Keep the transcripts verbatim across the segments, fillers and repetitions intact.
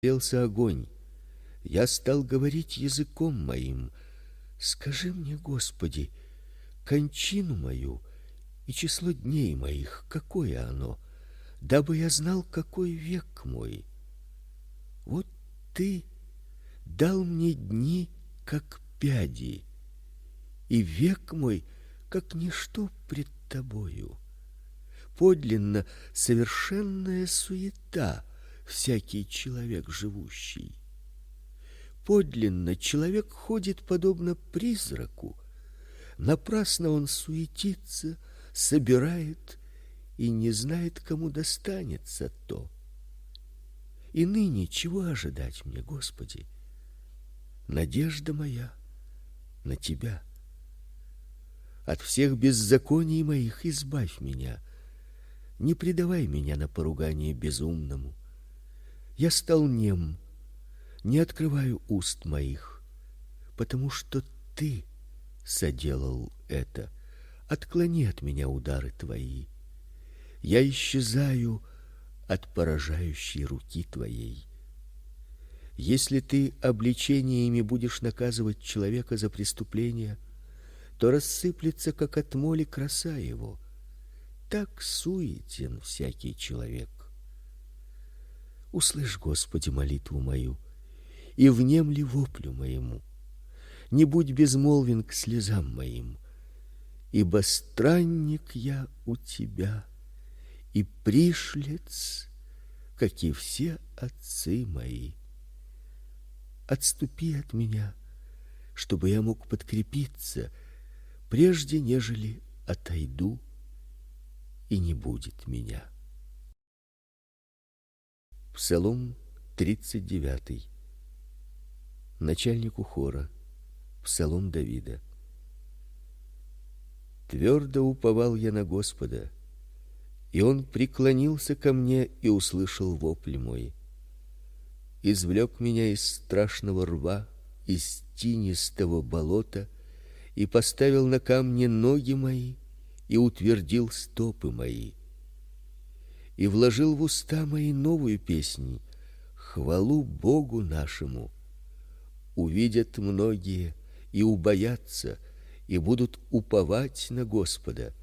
Загорелся огонь. Я стал говорить языком моим. Скажи мне, Господи, кончину мою и число дней моих, какое оно, дабы я знал, какой век мой. Вот ты дал мне дни, как пяди, и век мой, как ничто пред тобою. Подлинно совершенная суета всякий человек живущий. Подлинно человек ходит подобно призраку. Напрасно он суетится, собирает и не знает, кому достанется то. И ныне чего ожидать мне, Господи? Надежда моя на Тебя. От всех беззаконий моих избавь меня. Не предавай меня на поругание безумному. Я стал нем, не открываю уст моих, потому что Ты соделал это. Отклони от меня удары Твои. Я исчезаю от поражающей руки Твоей. Если Ты обличениями будешь наказывать человека за преступление, то рассыплется, как от моли, краса его. Так суетен всякий человек. Услышь, Господи, молитву мою, и внемли воплю моему. Не будь безмолвен к слезам моим, ибо странник я у Тебя и пришлец, как и все отцы мои. Отступи от меня, чтобы я мог подкрепиться, прежде нежели отойду, и не будет меня. Псалом тридцать девятый. Начальнику хора. Псалом Давида. Твердо уповал я на Господа, и Он преклонился ко мне и услышал вопль мой. Извлек меня из страшного рва, из тинистого болота, и поставил на камне ноги мои, и утвердил стопы мои. И вложил в уста мои новую песнь, хвалу Богу нашему. Увидят многие и убоятся, и будут уповать на Господа.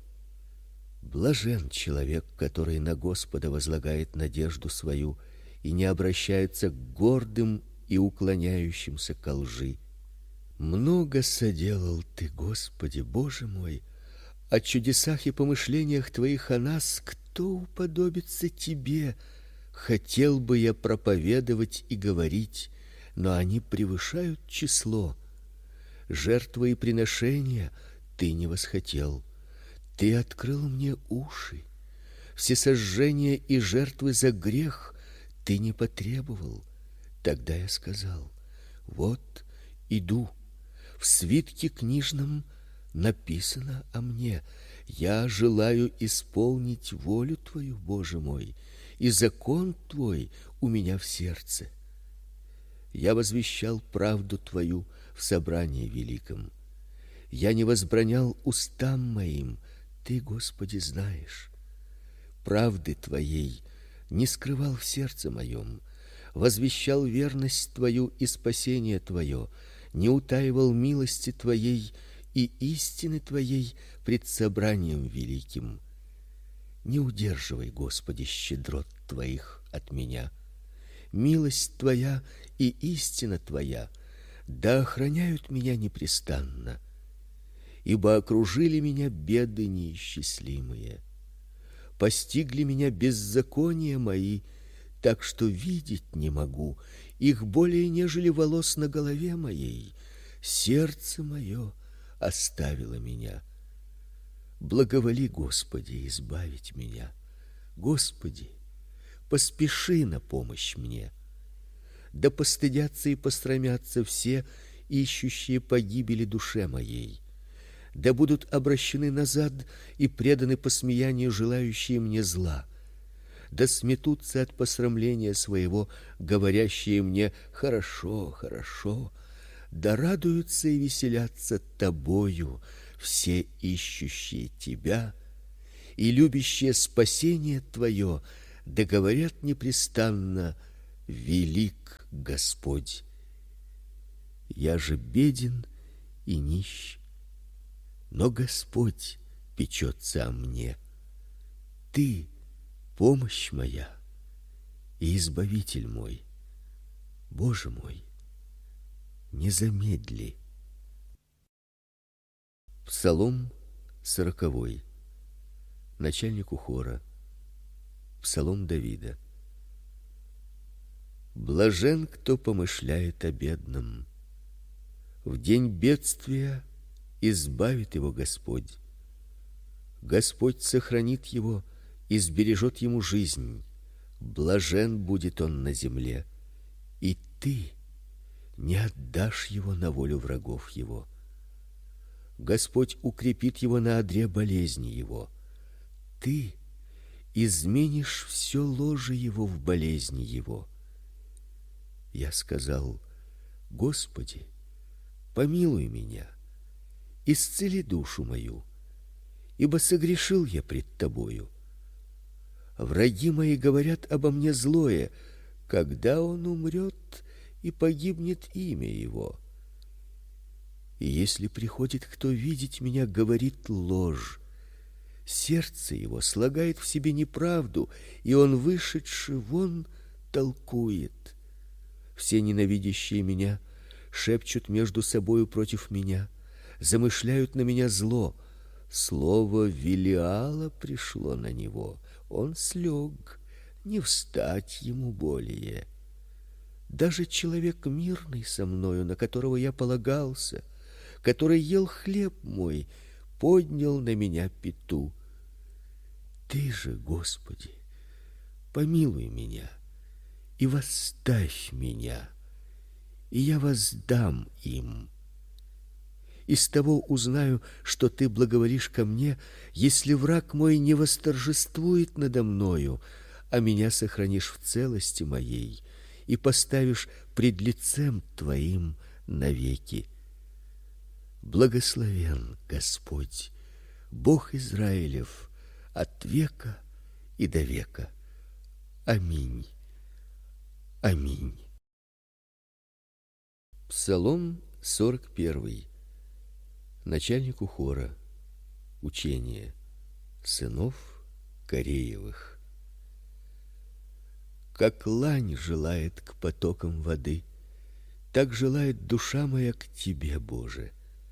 Блажен человек, который на Господа возлагает надежду свою и не обращается к гордым и уклоняющимся ко лжи. Много соделал Ты, Господи, Боже мой, о чудесах и помышлениях Твоих о нас кто уподобится Тебе? Хотел бы я проповедовать и говорить, но они превышают число. Жертвы и приношения Ты не восхотел. Ты открыл мне уши. Всесожжения и жертвы за грех Ты не потребовал. Тогда я сказал: вот иду. В свитке книжном написано о мне: я желаю исполнить волю Твою, Боже мой, и закон Твой у меня в сердце. Я возвещал правду Твою в собрании великом. Я не возбранял устам моим, Ты, Господи, знаешь. Правды Твоей не скрывал в сердце моем, возвещал верность Твою и спасение Твое, не утаивал милости Твоей и истины Твоей пред собранием великим. Не удерживай, Господи, щедрот Твоих от меня. Милость Твоя и истина Твоя да охраняют меня непрестанно, ибо окружили меня беды неисчислимые. Постигли меня беззакония мои, так что видеть не могу их более, нежели волос на голове моей. Сердце мое оставило меня. Благоволи, Господи, избавить меня. Господи, поспеши на помощь мне. Да постыдятся и посрамятся все, ищущие погибели душе моей. Да будут обращены назад и преданы посмеянию желающие мне зла. Да сметутся от посрамления своего, говорящие мне: хорошо, хорошо. Да радуются и веселятся Тобою все ищущие Тебя и любящие спасение Твое, да говорят непрестанно: велик Господь. Я же беден и нищ, но Господь печется о мне. Ты помощь моя и избавитель мой. Боже мой, не замедли. Псалом сороковой. Начальнику хора. Псалом Давида. Блажен, кто помышляет о бедном. В день бедствия избавит его Господь. Господь сохранит его и сбережет ему жизнь. Блажен будет он на земле, и ты не отдашь его на волю врагов его. Господь укрепит его на одре болезни его. Ты изменишь все ложе его в болезни его. Я сказал: Господи, помилуй меня, исцели душу мою, ибо согрешил я пред тобою. Враги мои говорят обо мне злое: когда он умрет и погибнет имя его. И если приходит кто видеть меня, говорит ложь. Сердце его слагает в себе неправду, и он, вышедший вон, толкует. Все ненавидящие меня шепчут между собою против меня, замышляют на меня зло. Слово Велиала пришло на него, он слег, не встать ему более. Даже человек мирный со мною, на которого я полагался, который ел хлеб мой, поднял на меня пяту. Ты же, Господи, помилуй меня и восставь меня, и я воздам им. Из того узнаю, что ты благоволишь ко мне, если враг мой не восторжествует надо мною, а меня сохранишь в целости моей и поставишь пред лицем твоим навеки. Благословен Господь, Бог Израилев, от века и до века. Аминь. Аминь. Псалом сорок первый. Начальнику хора. Учение сынов Кореевых. Как лань желает к потокам воды, так желает душа моя к тебе, Боже.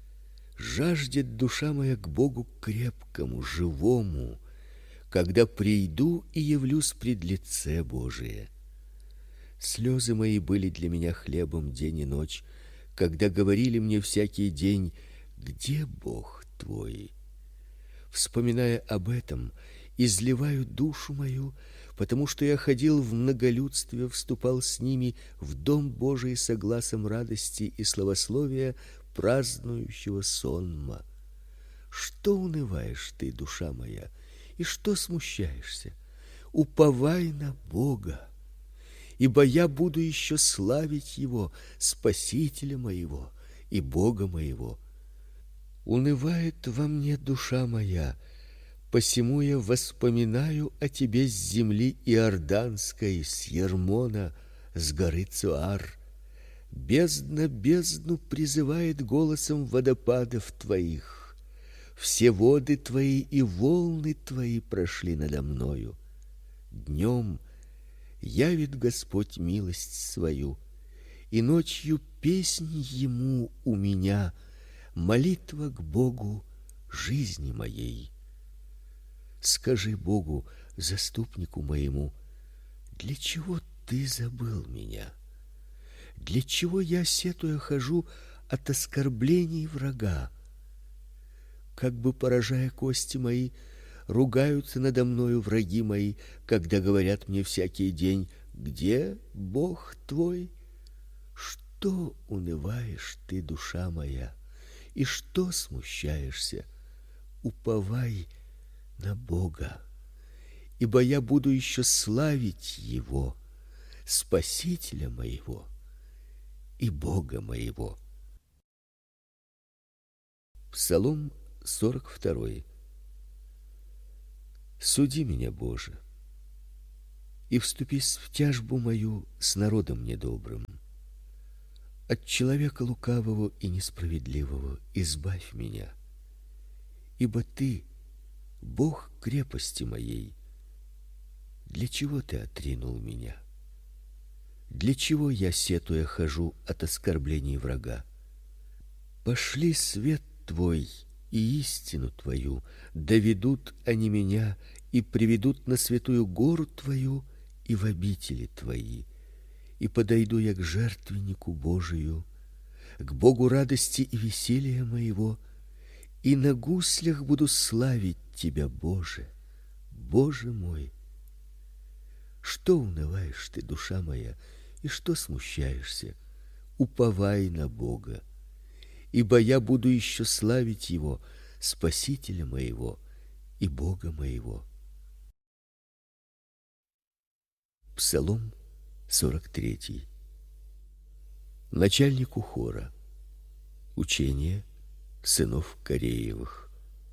Жаждет душа моя к Богу крепкому, живому, когда приду и явлюсь пред лице Божие. Слезы мои были для меня хлебом день и ночь, когда говорили мне всякий день: где Бог твой? Вспоминая об этом, изливаю душу мою, потому что я ходил в многолюдстве, вступал с ними в дом Божий со гласом радости и славословия празднующего сонма. Что унываешь ты, душа моя, и что смущаешься? Уповай на Бога, ибо я буду еще славить его, Спасителя моего и Бога моего. Унывает во мне душа моя, посему я воспоминаю о тебе с земли иорданской, с Ермона, с горы Цоар. Бездна бездну призывает голосом водопадов твоих. Все воды твои и волны твои прошли надо мною. Днем явит Господь милость свою, и ночью песнь ему у меня, молитва к Богу жизни моей. Скажи Богу, заступнику моему: для чего ты забыл меня? Для чего я, сетуя, хожу от оскорблений врага? Как бы поражая кости мои, ругаются надо мною враги мои, когда говорят мне всякий день: где Бог твой? Что унываешь ты, душа моя, и что смущаешься? Уповай на Бога, ибо я буду еще славить его, Спасителя моего и Бога моего. Псалом сорок второй. Суди меня, Боже, и вступись в тяжбу мою с народом недобрым. От человека лукавого и несправедливого избавь меня, ибо ты Бог крепости моей. Для чего ты отринул меня? Для чего я, сетуя, хожу от оскорблений врага? Пошли свет твой и истину твою, доведут они меня и приведут на святую гору твою и в обители твои. И подойду я к жертвеннику Божию, к Богу радости и веселья моего, и на гуслях буду славить тебя, Боже, Боже мой. Что унываешь ты, душа моя, и что смущаешься? Уповай на Бога, ибо я буду еще славить его, Спасителя моего и Бога моего. Псалом сорок третий. Начальнику хора. Учение сынов Кореевых.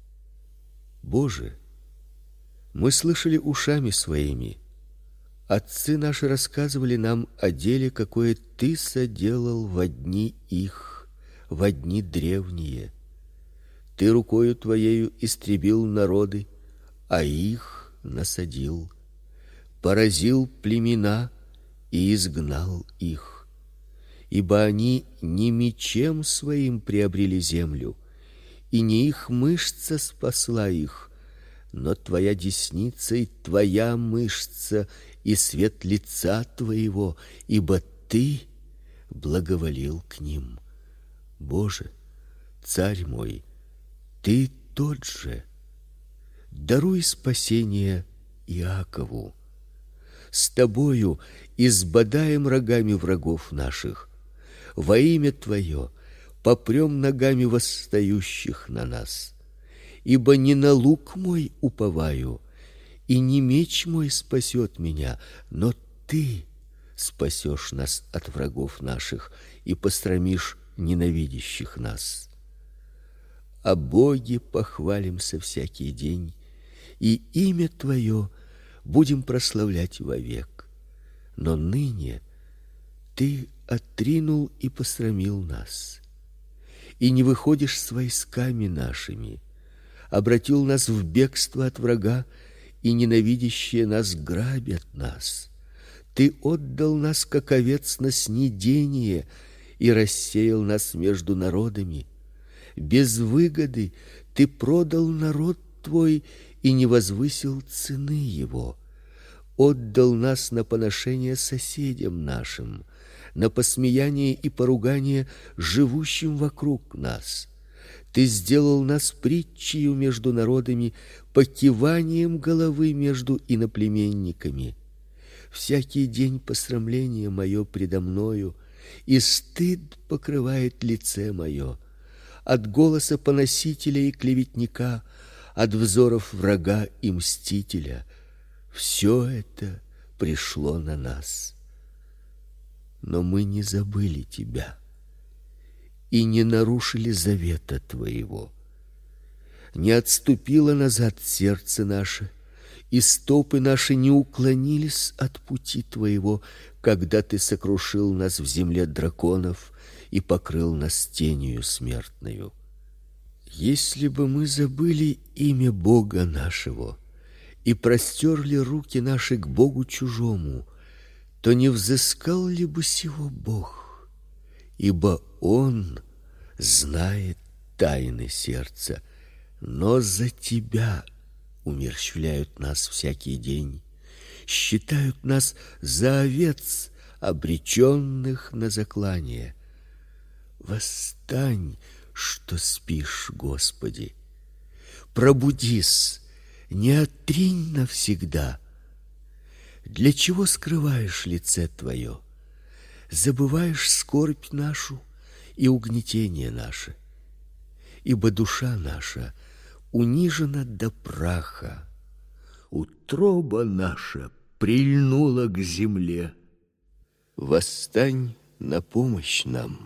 Боже, мы слышали ушами своими, отцы наши рассказывали нам о деле, какое ты соделал во дни их, во дни древние. Ты рукою твоею истребил народы, а их насадил, поразил племена и изгнал их, ибо они не мечом своим приобрели землю, и не их мышца спасла их, но твоя десница и твоя мышца и свет лица твоего, ибо ты благоволил к ним. Боже, царь мой, ты тот же. Даруй спасение Иакову. С тобою избодаем рогами врагов наших. Во имя твое попрем ногами восстающих на нас. Ибо не на лук мой уповаю, и не меч мой спасет меня, но ты спасешь нас от врагов наших и посрамишь ненавидящих нас. О Боге похвалимся всякий день, и имя твое будем прославлять вовек. Но ныне ты отринул и посрамил нас, и не выходишь с войсками нашими, обратил нас в бегство от врага, и ненавидящие нас грабят нас. Ты отдал нас, как овец, на снидение, и рассеял нас между народами. Без выгоды ты продал народ твой и не возвысил цены его. Отдал нас на поношение соседям нашим, на посмеяние и поругание живущим вокруг нас. Ты сделал нас притчею между народами, покиванием головы между иноплеменниками. Всякий день посрамление мое предо мною, и стыд покрывает лице мое от голоса поносителя и клеветника, от взоров врага и мстителя. Все это пришло на нас. Но мы не забыли тебя и не нарушили завета твоего. Не отступило назад сердце наше, и стопы наши не уклонились от пути твоего, когда ты сокрушил нас в земле драконов и покрыл нас тенью смертною. Если бы мы забыли имя Бога нашего и простерли руки наши к богу чужому, то не взыскал ли бы сего Бог? Ибо Он знает тайны сердца, но за тебя умерщвляют нас всякий день, считают нас за овец, обреченных на заклание. Восстань, что спишь, Господи, пробудись, не отринь навсегда. Для чего скрываешь лице твое? Забываешь скорбь нашу и угнетение наше, ибо душа наша унижена до праха, утроба наша прильнула к земле. Восстань на помощь нам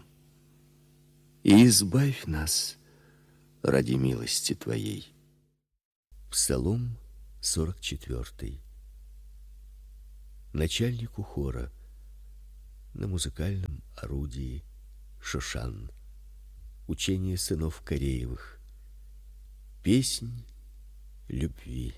и избавь нас ради милости твоей. Псалом сорок четвёртый. начальнику хора на музыкальном орудии Шошан. Учение сынов Кореевых. Песнь любви.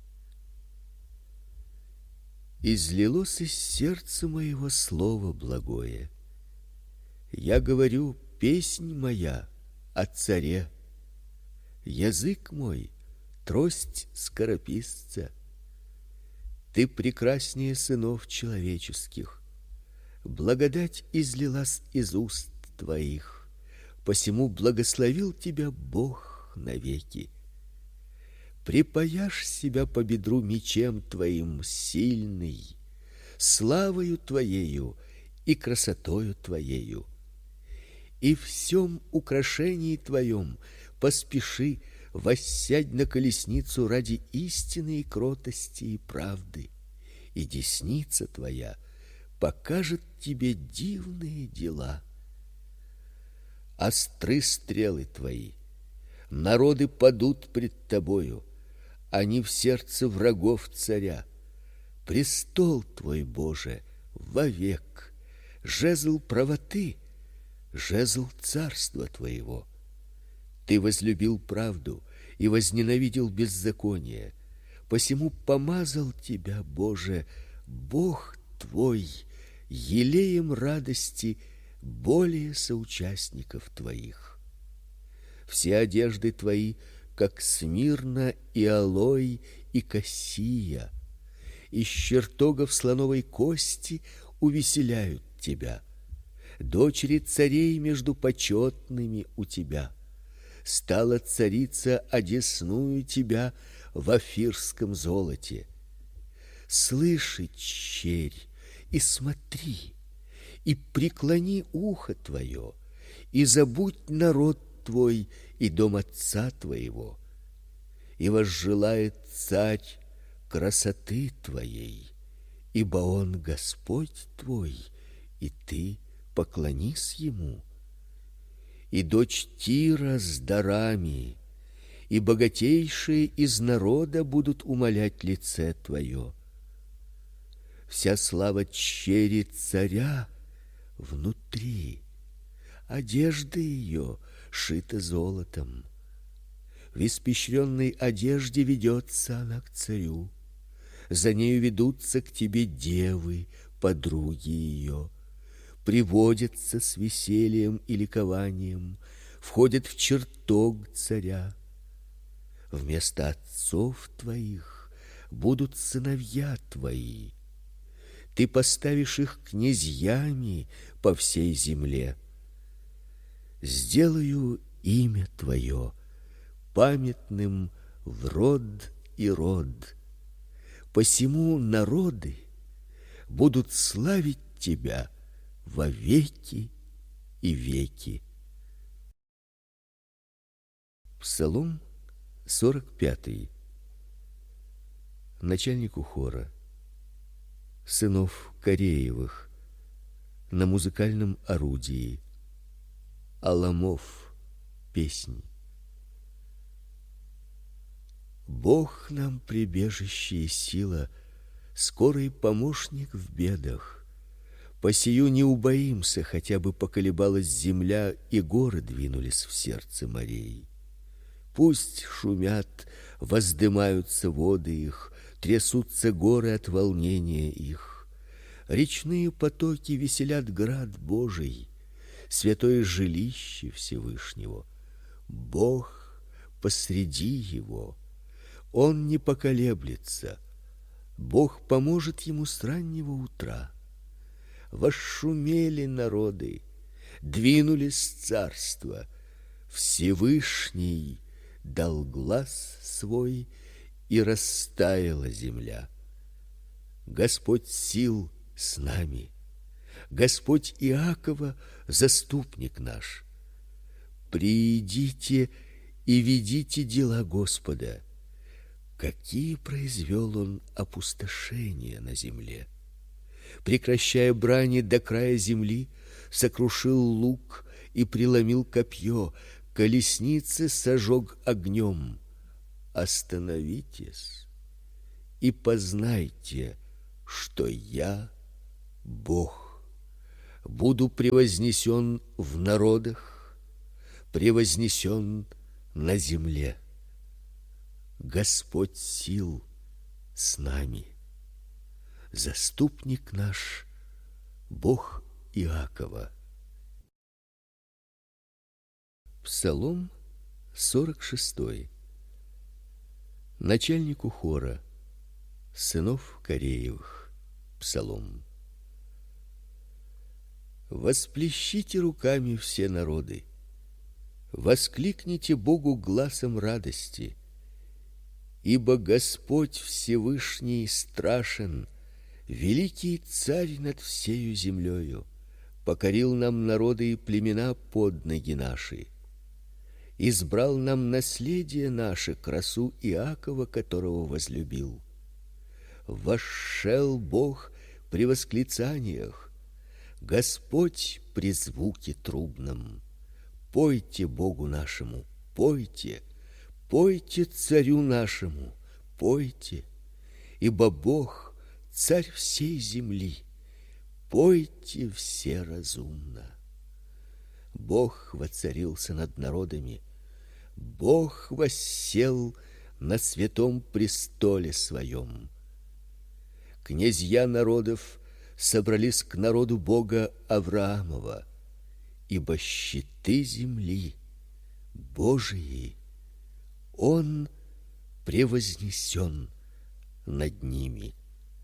Излилось из сердца моего слово благое. Я говорю, песнь моя о царе. Язык мой трость скорописца. Ты прекраснее сынов человеческих. Благодать излилась из уст твоих. Посему благословил тебя Бог навеки. Припаяшь себя по бедру мечем твоим сильный, славою твоею и красотою твоею. И в сем украшении твоем поспеши, воссядь на колесницу ради истины и кротости и правды, и десница твоя покажет тебе дивные дела. Остры стрелы твои, народы падут пред тобою, они в сердце врагов царя. Престол твой, Боже, вовек, жезл правоты, жезл царства твоего. Ты возлюбил правду и возненавидел беззаконие, посему помазал тебя, Боже, Бог твой, елеем радости более соучастников твоих. Все одежды твои, как смирна и алой и кассия, из чертогов слоновой кости увеселяют тебя. Дочери царей между почетными у тебя. Стала царица одесную тебя в офирском золоте. Слыши, черь, и смотри, и преклони ухо твое, и забудь народ твой и дом отца твоего, и возжелает царь красоты твоей, ибо он Господь твой, и ты поклонись ему. И дочь Тира с дарами, и богатейшие из народа будут умолять лице твое. Вся слава чери царя внутри, одежда ее шита золотом. В испещренной одежде ведется она к царю. За нею ведутся к тебе девы, подруги ее, приводятся с весельем и ликованием, входят в чертог царя. Вместо отцов твоих будут сыновья твои. Ты поставишь их князьями по всей земле. Сделаю имя твое памятным в род и род. Посему народы будут славить тебя во веки и веки. Псалом сорок пятый. Начальнику хора сынов Кореевых на музыкальном орудии Аламов. Песнь. Бог нам прибежище и сила, скорый помощник в бедах. По сию не убоимся, хотя бы поколебалась земля и горы двинулись в сердце морей. Пусть шумят, воздымаются воды их, трясутся горы от волнения их. Речные потоки веселят град Божий, святое жилище Всевышнего. Бог посреди его, он не поколеблется. Бог поможет ему с раннего утра. Восшумели народы, двинулись царства. Всевышний дал глас свой, и растаяла земля. Господь сил с нами. Господь Иакова заступник наш. Приидите и видите дела Господа. Какие произвел он опустошения на земле. Прекращая брани до края земли, сокрушил лук и преломил копье, колесницы сожег огнем. Остановитесь и познайте, что я Бог, буду превознесен в народах, превознесен на земле. Господь сил с нами, заступник наш, Бог Иакова. Псалом сорок шестой. Начальнику хора, сынов Кореевых. Псалом. Восплещите руками все народы, воскликните Богу гласом радости, ибо Господь Всевышний страшен, великий царь над всею землею, покорил нам народы и племена под ноги наши. Избрал нам наследие наше, красу Иакова, которого возлюбил. Восшел Бог при восклицаниях, Господь при звуке трубном. Пойте Богу нашему, пойте, пойте царю нашему, пойте, ибо Бог царь всей земли. Пойте все разумно. Бог воцарился над народами, Бог воссел на святом престоле своем. Князья народов собрались к народу Бога Авраамова, ибо щиты земли Божии, Он превознесен над ними.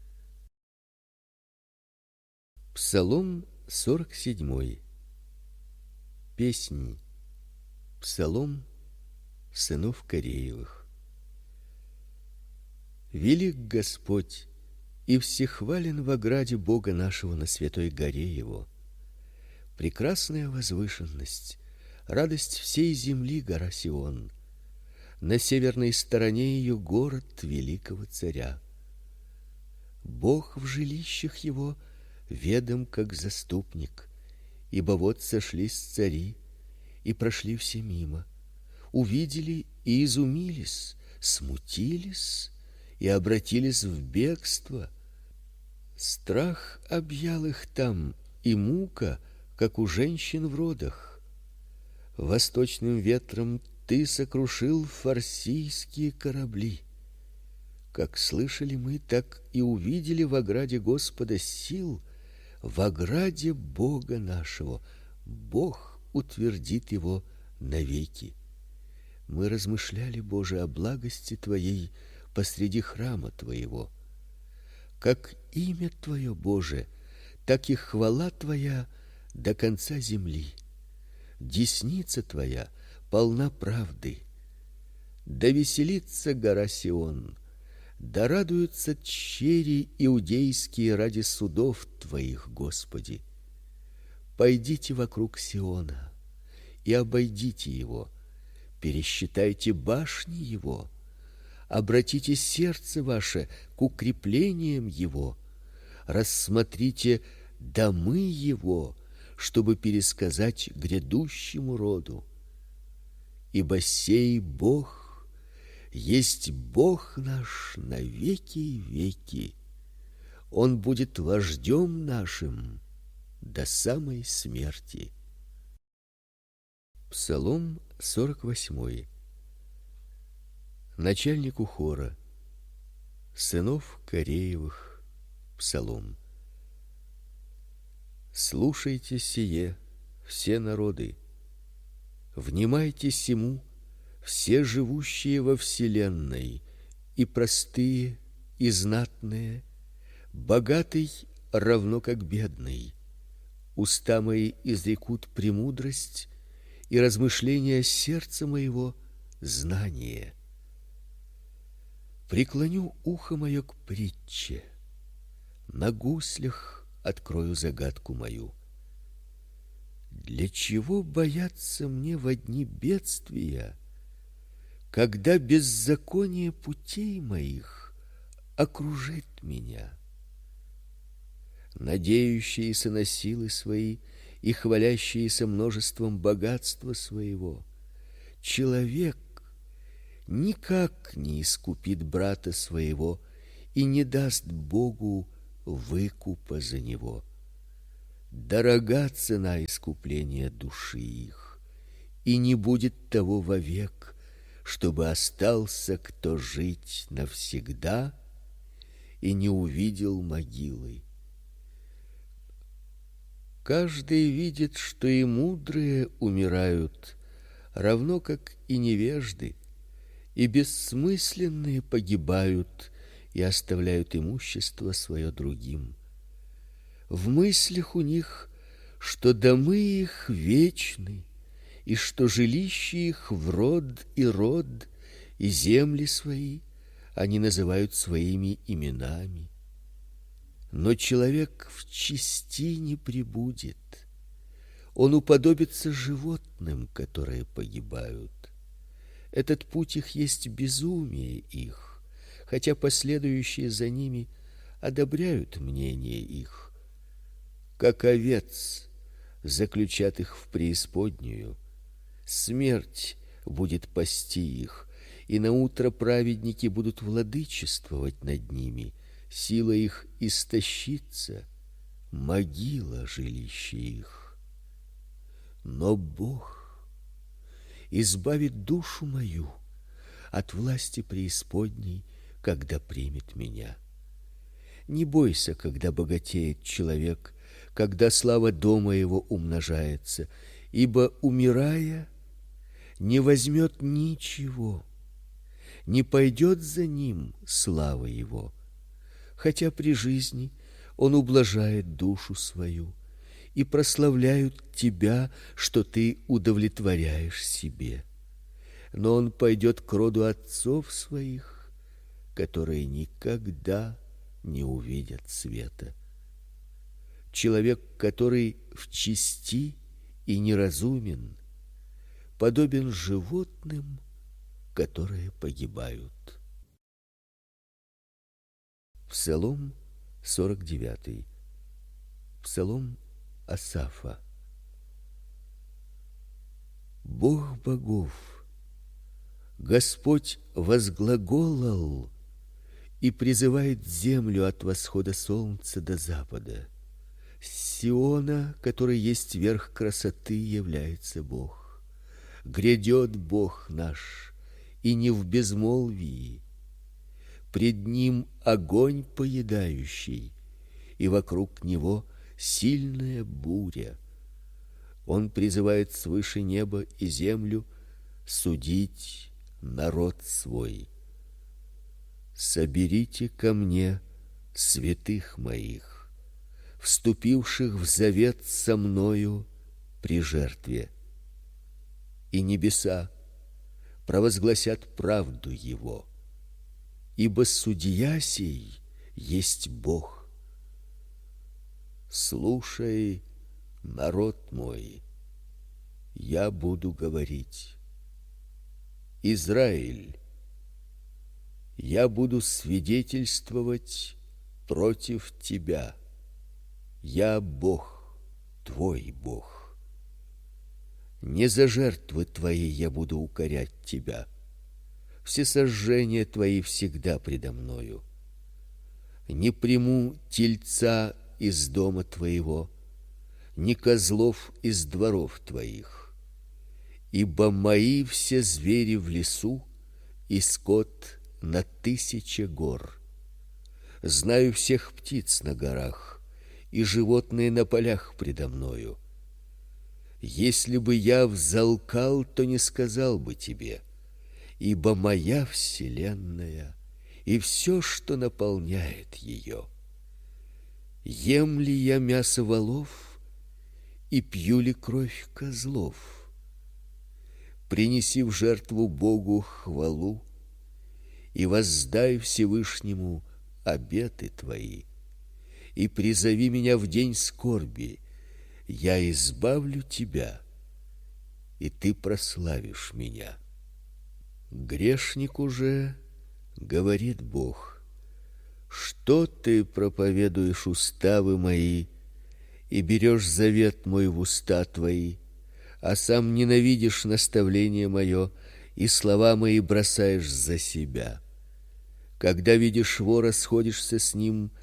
Псалом сорок седьмой. Песнь. Псалом сынов Кореевых. Велик Господь и всехвален в ограде Бога нашего на святой горе его. Прекрасная возвышенность, радость всей земли гора Сион. На северной стороне ее город великого царя. Бог в жилищах его ведом как заступник, ибо вот сошлись цари и прошли все мимо, увидели и изумились, смутились и обратились в бегство. Страх объял их там, и мука, как у женщин в родах. Восточным ветром ты сокрушил фарсийские корабли. Как слышали мы, так и увидели в ограде Господа сил, в ограде Бога нашего. Бог утвердит его навеки. Мы размышляли, Боже, о благости Твоей посреди храма Твоего. Как имя Твое, Боже, так и хвала Твоя до конца земли. Десница Твоя полна правды. Да веселится гора Сион, да радуются чери иудейские ради судов Твоих, Господи. Пойдите вокруг Сиона и обойдите его, пересчитайте башни его, обратите сердце ваше к укреплениям его, рассмотрите домы его, чтобы пересказать грядущему роду. Ибо сей Бог есть Бог наш на веки и веки. Он будет вождем нашим до самой смерти. Псалом сорок восьмой. Начальнику хора, сынов Кореевых. Псалом. Слушайте сие, все народы, внимайте сему, все живущие во вселенной, и простые, и знатные, богатый равно как бедный. Уста мои изрекут премудрость, и размышления сердца моего знание. Преклоню ухо мое к притче, на гуслях открою загадку мою. Для чего бояться мне во дни бедствия, когда беззаконие путей моих окружит меня? Надеющиеся на силы свои и хвалящиеся множеством богатства своего, человек никак не искупит брата своего и не даст Богу выкупа за него. Дорога цена искупления души их, и не будет того вовек, чтобы остался кто жить навсегда и не увидел могилы. Каждый видит, что и мудрые умирают, равно как и невежды, и бессмысленные погибают и оставляют имущество свое другим. В мыслях у них, что домы их вечны, и что жилища их в род и род, и земли свои они называют своими именами. Но человек в чести не пребудет. Он уподобится животным, которые погибают. Этот путь их есть безумие их, хотя последующие за ними одобряют мнение их. Как овец заключат их в преисподнюю, смерть будет пасти их, и наутро праведники будут владычествовать над ними. Сила их истощится, могила жилище их. Но Бог избавит душу мою от власти преисподней, когда примет меня. Не бойся, когда богатеет человек, когда слава дома его умножается, ибо, умирая, не возьмет ничего, не пойдет за ним слава его. Хотя при жизни он ублажает душу свою, и прославляют тебя, что ты удовлетворяешь себе. Но он пойдет к роду отцов своих, которые никогда не увидят света. Человек, который в чести и неразумен, подобен животным, которые погибают. Псалом сорок девятый. Псалом Асафа. Бог богов, Господь возглаголал и призывает землю от восхода солнца до запада. С Сиона, который есть верх красоты, является Бог. Грядет Бог наш, и не в безмолвии. Пред ним огонь поедающий, и вокруг него сильная буря. Он призывает свыше неба и землю судить народ свой. Соберите ко мне святых моих, вступивших в завет со мною при жертве. И небеса провозгласят правду его. Ибо судья сей есть Бог. Слушай, народ мой, я буду говорить. Израиль, я буду свидетельствовать против тебя. Я Бог, твой Бог. Не за жертвы твои я буду укорять тебя. Все сожжения твои всегда предо мною. Не приму тельца из дома твоего, ни козлов из дворов твоих. Ибо мои все звери в лесу, и скот на тысяче гор. Знаю всех птиц на горах, и животные на полях предо мною. Если бы я взалкал, то не сказал бы тебе, ибо моя вселенная и все, что наполняет ее. Ем ли я мясо волов и пью ли кровь козлов? Принеси в жертву Богу хвалу и воздай Всевышнему обеты твои, и призови меня в день скорби, я избавлю тебя, и ты прославишь меня. Грешнику же говорит Бог: что ты проповедуешь уставы мои и берешь завет мой в уста твои, а сам ненавидишь наставление мое и слова мои бросаешь за себя? Когда видишь вора, сходишься с ним,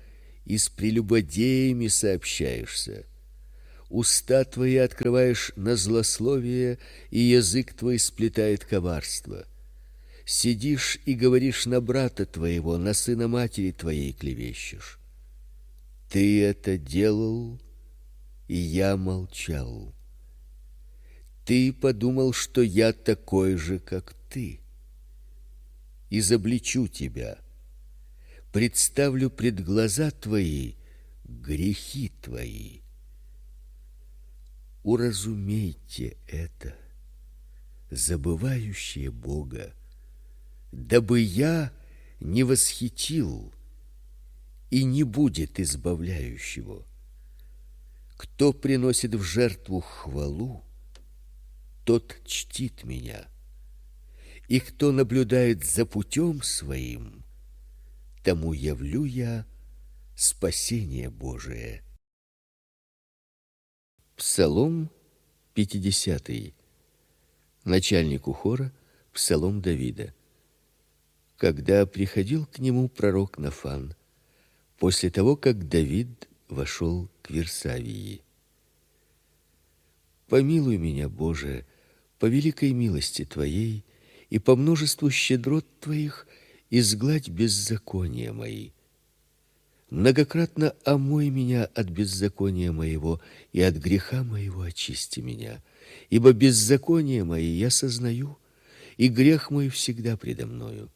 и с прелюбодеями сообщаешься. Уста твои открываешь на злословие, и язык твой сплетает коварство. Сидишь и говоришь на брата твоего, на сына матери твоей клевещешь. Ты это делал, и я молчал. Ты подумал, что я такой же, как ты. Изобличу тебя, представлю пред глаза твои грехи твои. Уразумейте это, забывающие Бога, дабы я не восхитил, и не будет избавляющего. Кто приносит в жертву хвалу, тот чтит меня, и кто наблюдает за путем своим, тому явлю я спасение Божие. Псалом пятидесятый. Начальнику хора псалом Давида. Когда приходил к нему пророк Нафан, после того, как Давид вошел к Вирсавии. Помилуй меня, Боже, по великой милости Твоей и по множеству щедрот Твоих изгладь беззакония мои. Многократно омой меня от беззакония моего, и от греха моего очисти меня. Ибо беззаконие мои я сознаю, и грех мой всегда предо мною.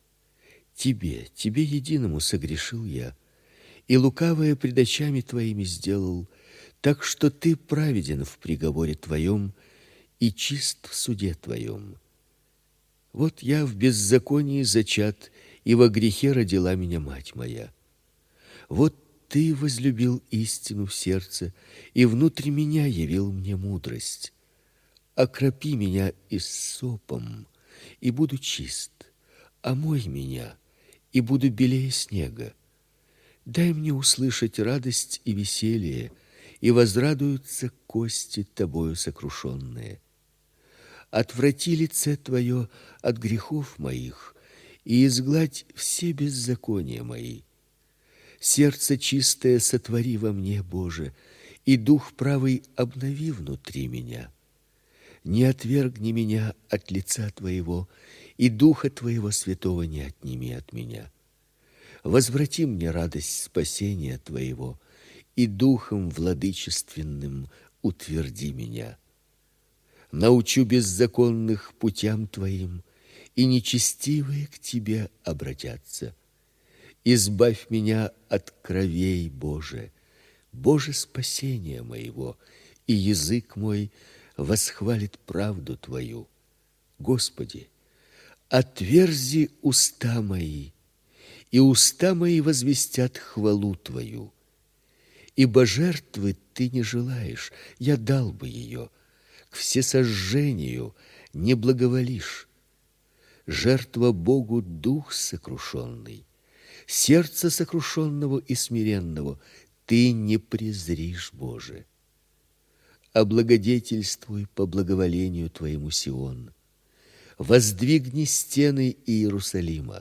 Тебе, Тебе единому согрешил я, и лукавое пред очами Твоими сделал, так что Ты праведен в приговоре Твоем и чист в суде Твоем. Вот я в беззаконии зачат, и во грехе родила меня мать моя. Вот Ты возлюбил истину в сердце, и внутри меня явил мне мудрость. Окропи меня иссопом, и буду чист. Омой меня, и буду белее снега. Дай мне услышать радость и веселье, и возрадуются кости Тобою сокрушенные. Отврати лице Твое от грехов моих, и изгладь все беззакония мои. Сердце чистое сотвори во мне, Боже, и дух правый обнови внутри меня. Не отвергни меня от лица Твоего, и духа Твоего святого не отними от меня. Возврати мне радость спасения Твоего, и духом владычественным утверди меня. Научу беззаконных путям Твоим, и нечестивые к Тебе обратятся. Избавь меня от кровей, Боже, Боже спасения моего, и язык мой восхвалит правду Твою. Господи, отверзи уста мои, и уста мои возвестят хвалу Твою. Ибо жертвы Ты не желаешь, я дал бы ее, к всесожжению не благоволишь. Жертва Богу дух сокрушенный, сердце сокрушенного и смиренного Ты не презришь, Боже. Облагодетельствуй по благоволению Твоему Сион, воздвигни стены Иерусалима.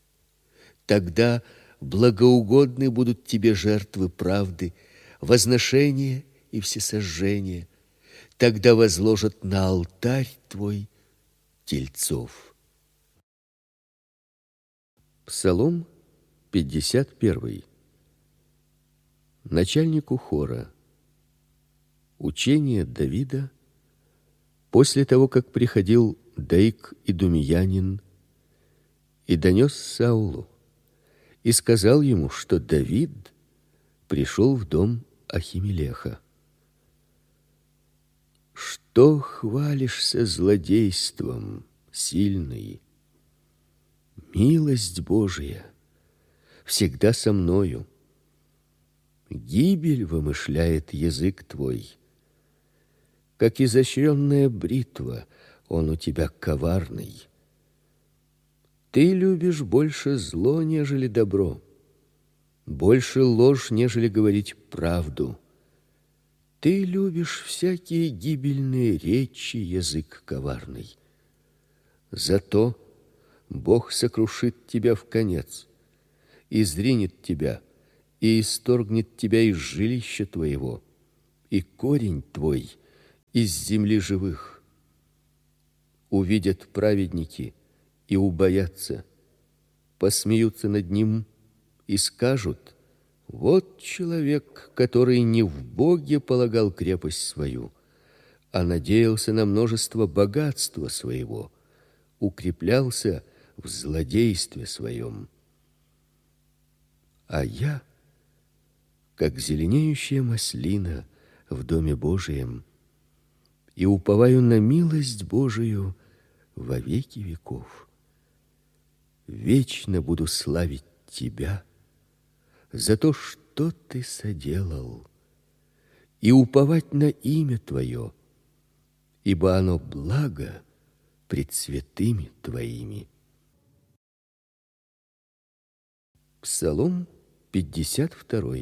Тогда благоугодны будут Тебе жертвы правды, возношения и всесожжения. Тогда возложат на алтарь Твой тельцов. Псалом пятьдесят первый. Начальнику хора. Учение Давида после того, как приходил Доик идумеянин и донес Саулу, и сказал ему, что Давид пришел в дом Ахимелеха. Что хвалишься злодейством, сильный? Милость Божия всегда со мною. Гибель вымышляет язык твой. Как изощренная бритва, он у тебя коварный. Ты любишь больше зло, нежели добро, больше ложь, нежели говорить правду. Ты любишь всякие гибельные речи, язык коварный. Зато Бог сокрушит тебя вконец, и зринет тебя, и исторгнет тебя из жилища твоего, и корень твой из земли живых. Увидят праведники и убоятся, посмеются над ним и скажут: вот человек, который не в Боге полагал крепость свою, а надеялся на множество богатства своего, укреплялся в злодействе своем. А я, как зеленеющая маслина в доме Божием, и уповаю на милость Божию во веки веков. Вечно буду славить Тебя за то, что Ты соделал, и уповать на имя Твое, ибо оно благо пред святыми Твоими. Псалом пятьдесят два.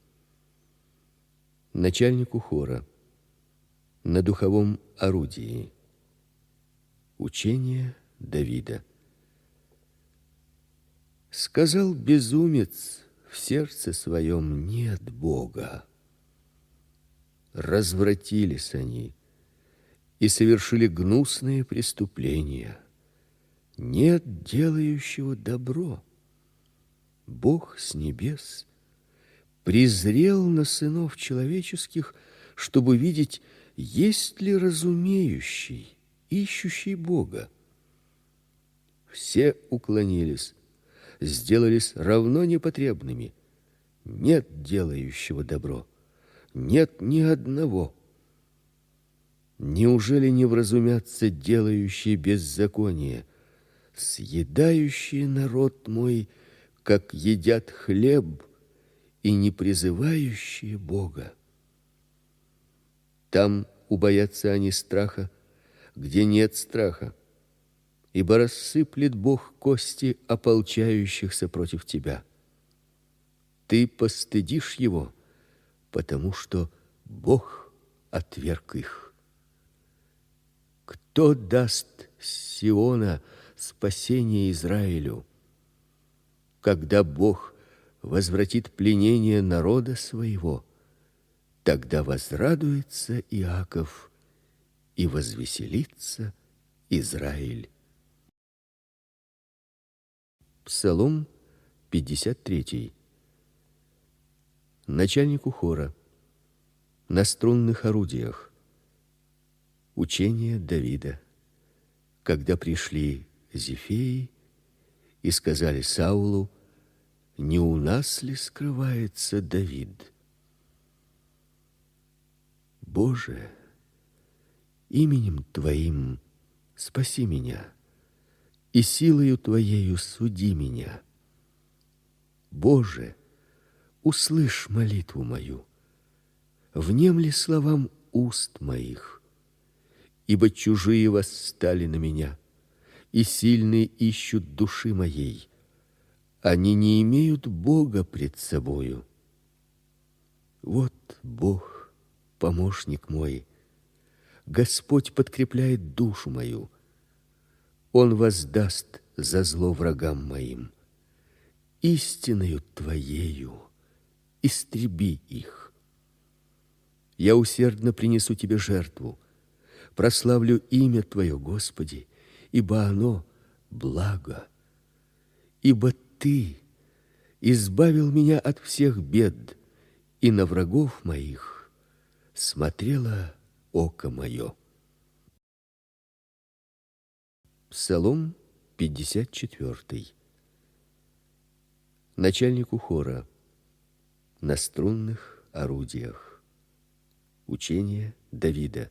Начальнику хора на духовом орудии. Учение Давида. Сказал безумец в сердце своем: нет Бога. Развратились они и совершили гнусные преступления. Нет делающего добро. Бог с небес презрел на сынов человеческих, чтобы видеть, есть ли разумеющий, ищущий Бога. Все уклонились, сделались равно непотребными. Нет делающего добро, нет ни одного. Неужели не вразумятся делающие беззаконие, съедающие народ мой, как едят хлеб, и не призывающие Бога? Там убоятся они страха, где нет страха, ибо рассыплет Бог кости ополчающихся против тебя. Ты постыдишь его, потому что Бог отверг их. Кто даст с Сиона спасение Израилю, когда Бог возвратит пленение народа своего? Тогда возрадуется Иаков и возвеселится Израиль. Псалом пятьдесят три. Начальнику хора на струнных орудиях. Учение Давида. Когда пришли Зефеи и сказали Саулу: не у нас ли скрывается Давид? Боже, именем Твоим спаси меня, и силою Твоею суди меня. Боже, услышь молитву мою, внемли словам уст моих, ибо чужие восстали на меня, и сильные ищут души моей. Они не имеют Бога пред собою. Вот Бог, помощник мой, Господь подкрепляет душу мою. Он воздаст за зло врагам моим. Истиною Твоею истреби их. Я усердно принесу Тебе жертву, прославлю имя Твое, Господи, ибо оно благо. Ибо Ты избавил меня от всех бед, и на врагов моих смотрело око мое. Псалом пятьдесят четыре. Начальнику хора на струнных орудиях. Учение Давида.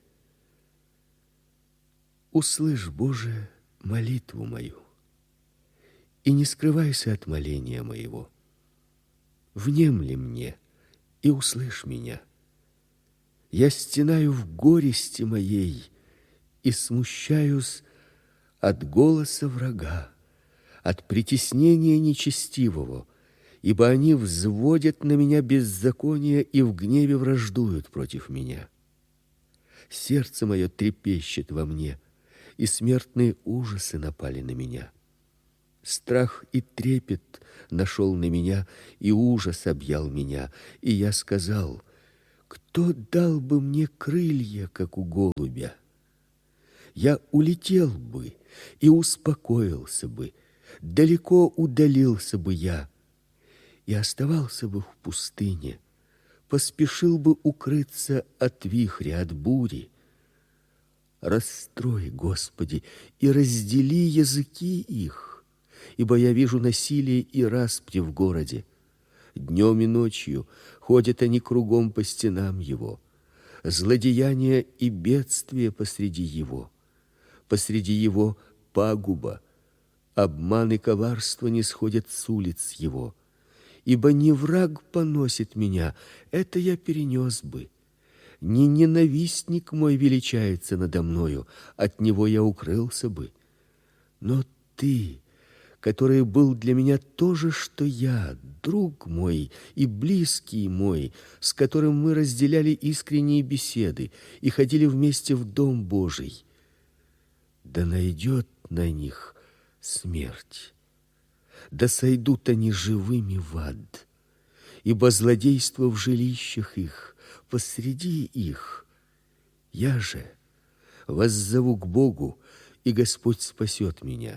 Услышь, Боже, молитву мою, и не скрывайся от моления моего. Внемли мне и услышь меня. Я стенаю в горести моей и смущаюсь от голоса врага, от притеснения нечестивого, ибо они взводят на меня беззаконие и в гневе враждуют против меня. Сердце мое трепещет во мне, и смертные ужасы напали на меня. Страх и трепет нашел на меня, и ужас объял меня, и я сказал: кто дал бы мне крылья, как у голубя? Я улетел бы и успокоился бы, далеко удалился бы я и оставался бы в пустыне, поспешил бы укрыться от вихря, от бури. Расстрой, Господи, и раздели языки их, ибо я вижу насилие и распри в городе. Днем и ночью ходят они кругом по стенам его, злодеяния и бедствия посреди его. Посреди его пагуба, обман и коварство не сходят с улиц его. Ибо не враг поносит меня, это я перенес бы. Не ненавистник мой величается надо мною, от него я укрылся бы. Но ты, который был для меня то же, что я, друг мой и близкий мой, с которым мы разделяли искренние беседы и ходили вместе в Дом Божий, да найдет на них смерть, да сойдут они живыми в ад, ибо злодейство в жилищах их, посреди их. Я же воззову к Богу, и Господь спасет меня.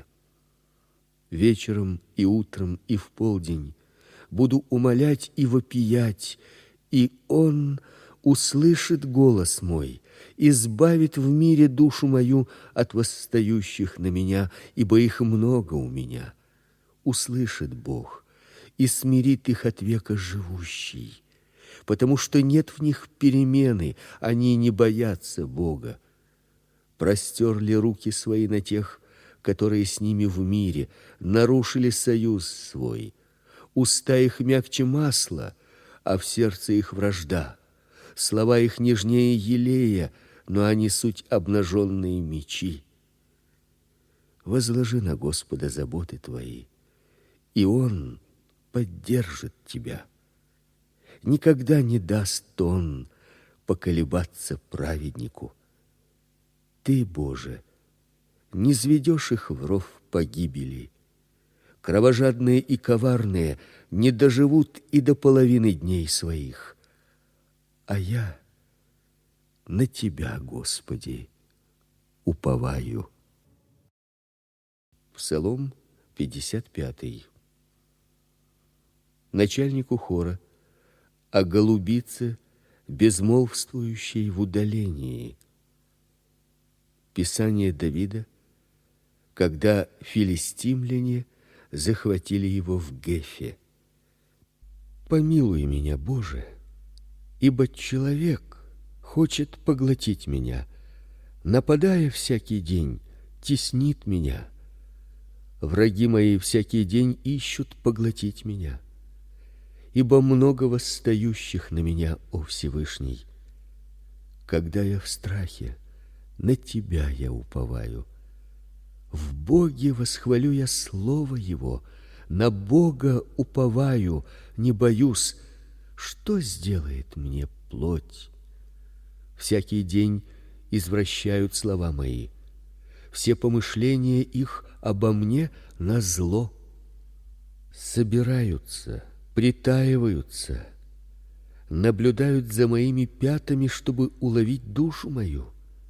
Вечером и утром и в полдень буду умолять и вопиять, и Он услышит голос мой, избавит в мире душу мою от восстающих на меня, ибо их много у меня. Услышит Бог и смирит их от века живущий, потому что нет в них перемены, они не боятся Бога. Простерли руки свои на тех, которые с ними в мире, нарушили союз свой. Уста их мягче масла, а в сердце их вражда. Слова их нежнее елея, но они суть обнаженные мечи. Возложи на Господа заботы твои, и Он поддержит тебя. Никогда не даст Он поколебаться праведнику. Ты, Боже, не зведешь их в ров погибели. Кровожадные и коварные не доживут и до половины дней своих. А я на Тебя, Господи, уповаю. Псалом пятьдесят пятый. Начальнику хора о голубице, безмолвствующей в удалении. Писание Давида, когда филистимляне захватили его в Гефе. Помилуй меня, Боже, ибо человек хочет поглотить меня, нападая всякий день, теснит меня. Враги мои всякий день ищут поглотить меня, ибо много восстающих на меня, о Всевышний. Когда я в страхе, на Тебя я уповаю. В Боге восхвалю я слово Его, на Бога уповаю, не боюсь, что сделает мне плоть. Всякий день извращают слова мои, все помышления их обо мне назло. Собираются, притаиваются, наблюдают за моими пятами, чтобы уловить душу мою.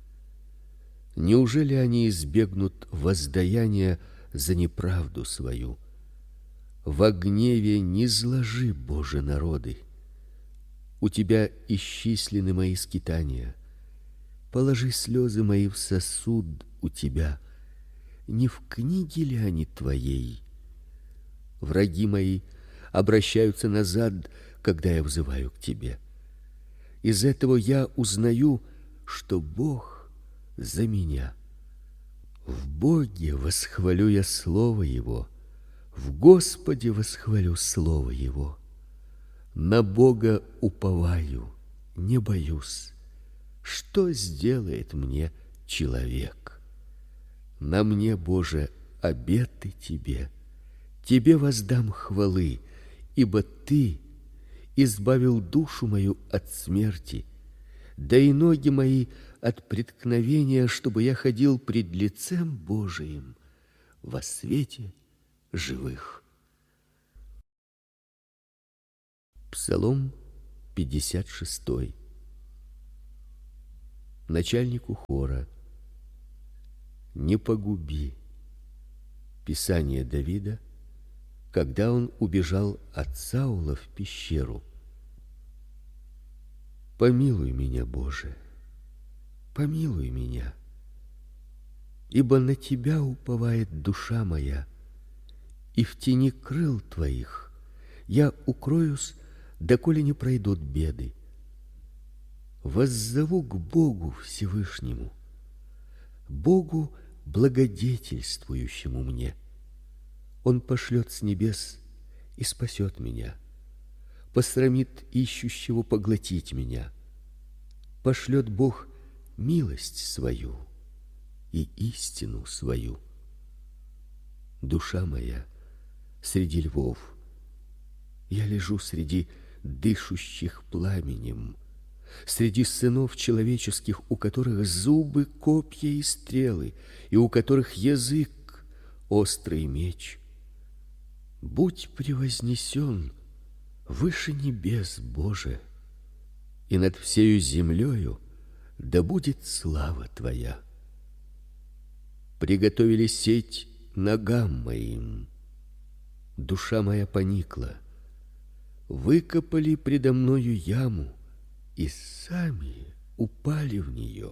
Неужели они избегнут воздаяния за неправду свою? Во гневе не зложи, Боже, народы. У Тебя исчислены мои скитания. Положи слезы мои в сосуд у Тебя. Не в книге ли они Твоей? Враги мои обращаются назад, когда я взываю к Тебе. Из этого я узнаю, что Бог за меня. В Боге восхвалю я слово Его, в Господе восхвалю слово Его. На Бога уповаю, не боюсь. Что сделает мне человек? На мне, Боже, обеты Тебе. Тебе воздам хвалы, ибо Ты избавил душу мою от смерти, да и ноги мои от преткновения, чтобы я ходил пред лицем Божиим во свете живых. Псалом пятьдесят шесть. Начальнику хора: не погуби. Писание Давида, когда он убежал от Саула в пещеру. Помилуй меня, Боже, помилуй меня, ибо на Тебя уповает душа моя, и в тени крыл Твоих я укроюсь, доколе не пройдут беды. Воззову к Богу Всевышнему, Богу благодетельствующему мне. Он пошлет с небес и спасет меня, посрамит ищущего поглотить меня. Пошлет Бог милость свою и истину свою. Душа моя среди львов, я лежу среди дышущих пламенем, среди сынов человеческих, у которых зубы копья и стрелы, и у которых язык острый меч. Будь превознесен выше небес, Боже, и над всею землею да будет слава Твоя. Приготовили сеть ногам моим, душа моя поникла, выкопали предо мною яму и сами упали в нее.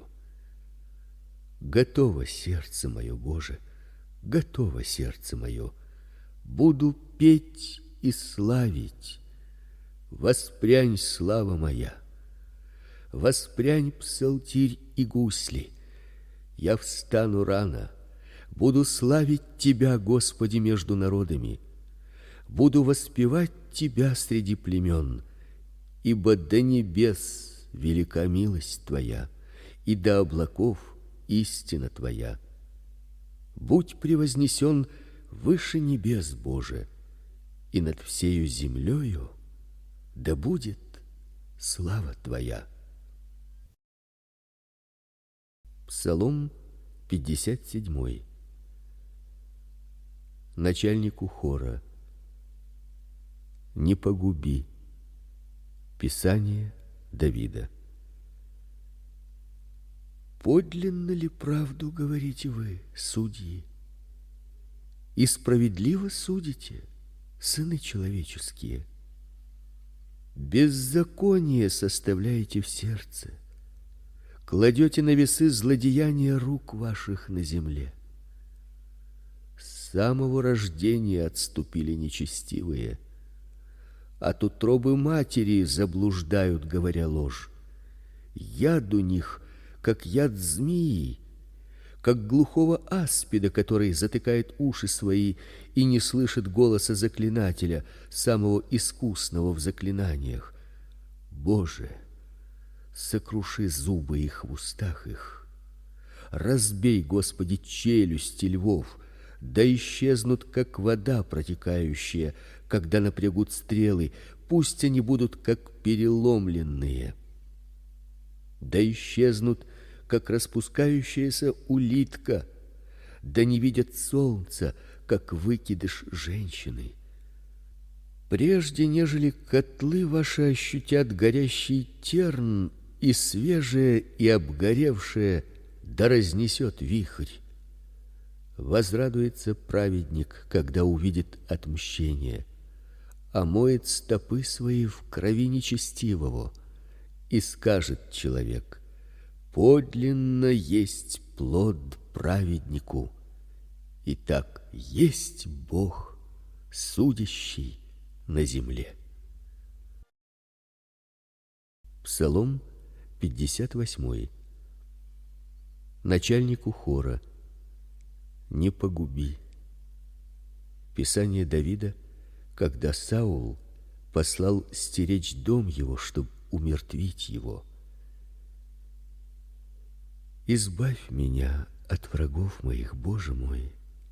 Готово сердце мое, Боже, готово сердце мое, буду петь и славить. Воспрянь, слава моя, воспрянь, псалтирь и гусли. Я встану рано, буду славить Тебя, Господи, между народами. Буду воспевать Тебя среди племен, ибо до небес велика милость Твоя, и до облаков истина Твоя. Будь превознесен выше небес, Боже, и над всею землею да будет слава Твоя. Псалом пятьдесят семь. Начальнику хора: не погуби. Писание Давида. Подлинно ли правду говорите вы, судьи? И справедливо судите, сыны человеческие? Беззаконие составляете в сердце, кладете на весы злодеяния рук ваших на земле. С самого рождения отступили нечестивые, от утробы матери заблуждают, говоря ложь. Яд у них, как яд змеи, как глухого аспида, который затыкает уши свои и не слышит голоса заклинателя, самого искусного в заклинаниях. Боже, сокруши зубы их в устах их. Разбей, Господи, челюсти львов, да исчезнут, как вода протекающая, когда напрягут стрелы, пусть они будут как переломленные. Да исчезнут, как распускающаяся улитка, да не видят солнца, как выкидыш женщины. Прежде нежели котлы ваши ощутят горящий терн, и свежее и обгоревшее да разнесет вихрь. Возрадуется праведник, когда увидит отмщение, омоет стопы свои в крови нечестивого, и скажет человек: подлинно есть плод праведнику. Итак, есть Бог, судящий на земле. Псалом пятьдесят восемь. Начальнику хора: не погуби. Писание Давида, когда Саул послал стеречь дом его, чтобы умертвить его. Избавь меня от врагов моих, Боже мой.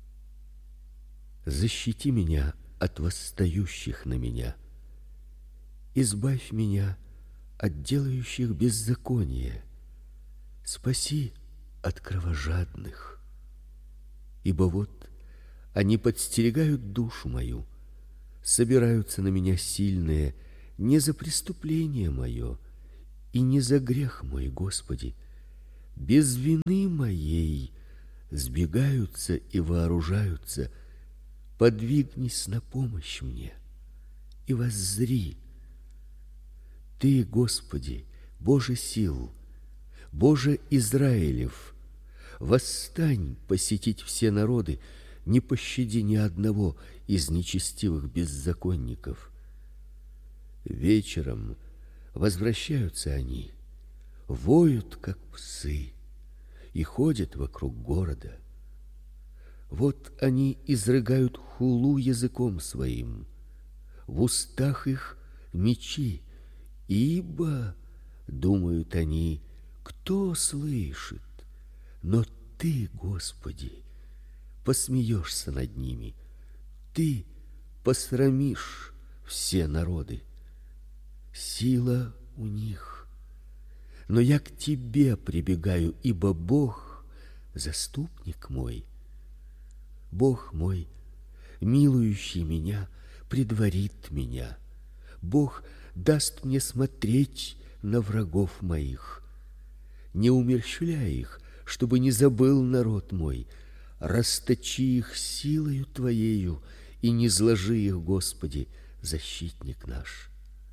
Защити меня от восстающих на меня. Избавь меня от делающих беззаконие. Спаси от кровожадных. Ибо вот Они подстерегают душу мою, собираются на меня сильные, не за преступление мое и не за грех мой, Господи. Без вины моей сбегаются и вооружаются. Подвигнись на помощь мне и воззри. Ты, Господи, Боже сил, Боже Израилев, восстань посетить все народы, не пощади ни одного из нечестивых беззаконников. Вечером возвращаются они, воют, как псы, и ходят вокруг города. Вот они изрыгают хулу языком своим, в устах их мечи, ибо, думают они, кто слышит? Но Ты, Господи, посмеешься над ними, Ты посрамишь все народы. Сила у них, но я к Тебе прибегаю, ибо Бог заступник мой. Бог мой, милующий меня, предварит меня. Бог даст мне смотреть на врагов моих. Не умерщвляй их, чтобы не забыл народ мой. Расточи их силою Твоею и не зложи их, Господи, защитник наш.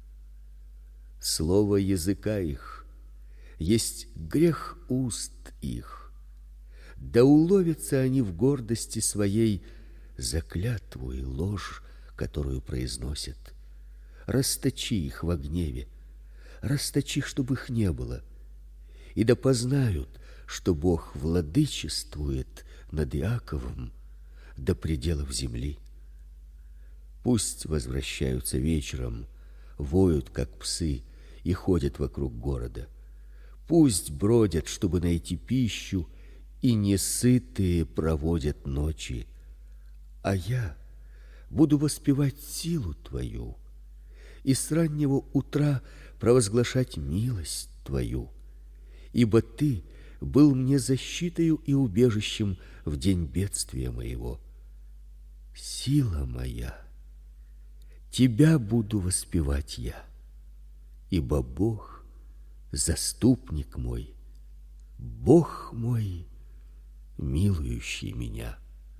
Слово языка их есть грех уст их. Да уловятся они в гордости своей за клятву и ложь, которую произносят. Расточи их во гневе, расточи, чтобы их не было, и да познают, что Бог владычествует над Иаковом до пределов земли. Пусть возвращаются вечером, воют, как псы, и ходят вокруг города. Пусть бродят, чтобы найти пищу, и несытые проводят ночи. А я буду воспевать силу Твою и с раннего утра провозглашать милость Твою, ибо Ты был мне защитою и убежищем в день бедствия моего. Сила моя, Тебя буду воспевать я, ибо Бог заступник мой, Бог мой, милующий меня.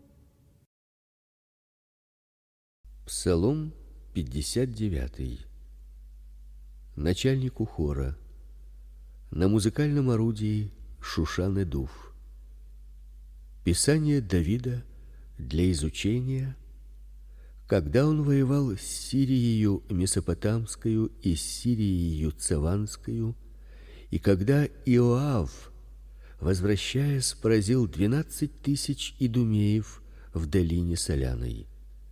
Псалом пятьдесят девятый. Начальнику хора. На музыкальном орудии Шушан-Эдув. Писание Давида для изучения, когда он воевал с Сирией Месопотамскую и с Сирией Цаванскую, и когда Иоав, возвращаясь, поразил двенадцать тысяч идумеев в долине Соляной.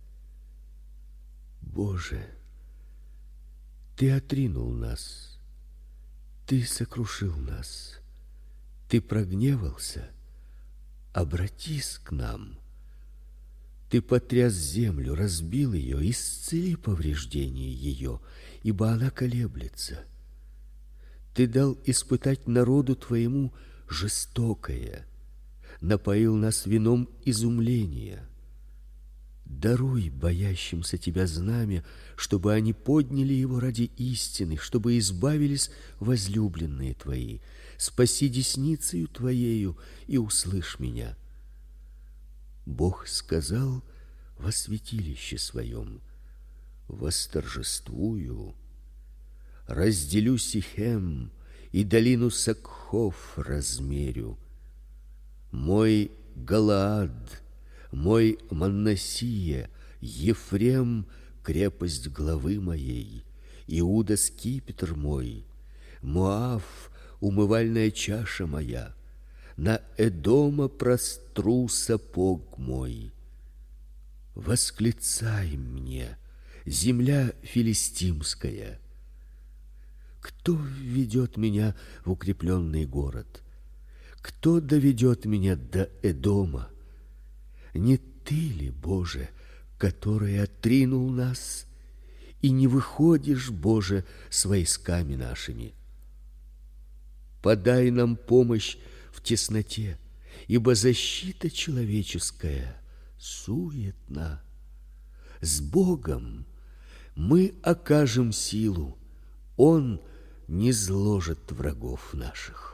Боже, Ты отринул нас, Ты сокрушил нас, Ты прогневался, обратись к нам. Ты потряс землю, разбил ее, исцели повреждения ее, ибо она колеблется. Ты дал испытать народу Твоему жестокое, напоил нас вином изумления. Даруй боящимся Тебя знамя, чтобы они подняли его ради истины, чтобы избавились возлюбленные Твои. Спаси десницею Твоею и услышь меня. Бог сказал во святилище своем: восторжествую, разделю Сихем и долину Сакхов размерю. Мой Галаад, мой Манасия, Ефрем крепость главы моей, Иуда скипетр мой, Моав умывальная чаша моя, на Эдома простру сапог мой. Восклицай мне, земля филистимская! Кто введет меня в укрепленный город? Кто доведет меня до Эдома? Не Ты ли, Боже, который отринул нас, и не выходишь, Боже, с войсками нашими? Подай нам помощь в тесноте, ибо защита человеческая суетна. С Богом мы окажем силу, Он не зложит врагов наших.